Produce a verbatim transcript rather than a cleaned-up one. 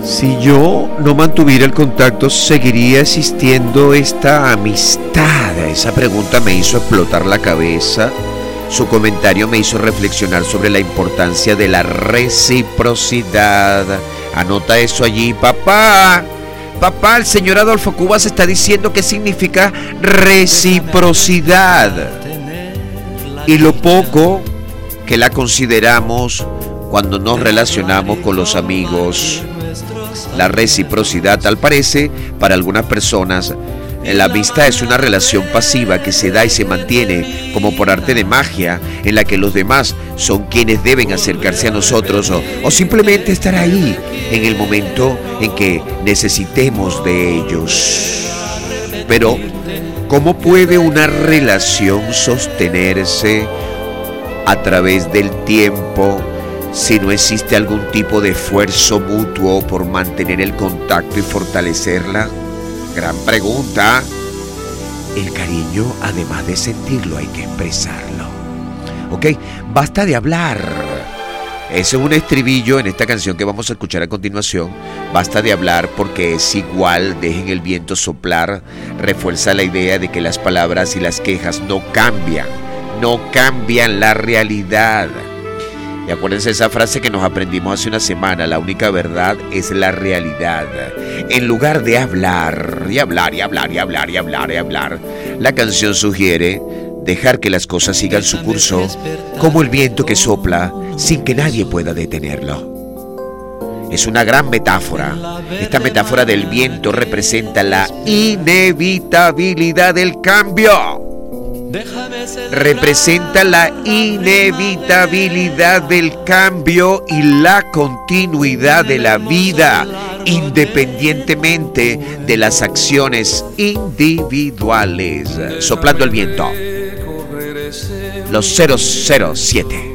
Si yo no mantuviera el contacto, ¿seguiría existiendo esta amistad? Esa pregunta me hizo explotar la cabeza. Su comentario me hizo reflexionar sobre la importancia de la reciprocidad. Anota eso allí, papá. Papá, el señor Adolfo Cubas está diciendo qué significa reciprocidad y lo poco que la consideramos cuando nos relacionamos con los amigos. La reciprocidad, tal parece, para algunas personas, la amistad es una relación pasiva que se da y se mantiene como por arte de magia, en la que los demás son quienes deben acercarse a nosotros o, o simplemente estar ahí en el momento en que necesitemos de ellos. Pero, ¿cómo puede una relación sostenerse a través del tiempo si no existe algún tipo de esfuerzo mutuo por mantener el contacto y fortalecerla? Gran pregunta. El cariño, además de sentirlo, hay que expresarlo. Ok, basta de hablar. Ese es un estribillo en esta canción que vamos a escuchar a continuación. Basta de hablar porque es igual, dejen el viento soplar. Refuerza la idea de que las palabras y las quejas no cambian, no cambian la realidad. Y acuérdense esa frase que nos aprendimos hace una semana: la única verdad es la realidad. En lugar de hablar y hablar y hablar y hablar y hablar y hablar, la canción sugiere dejar que las cosas sigan su curso como el viento que sopla sin que nadie pueda detenerlo. Es una gran metáfora. Esta metáfora del viento representa la inevitabilidad del cambio. Representa la inevitabilidad del cambio y la continuidad de la vida, independientemente de las acciones individuales. Soplando el viento. Los cero cero siete.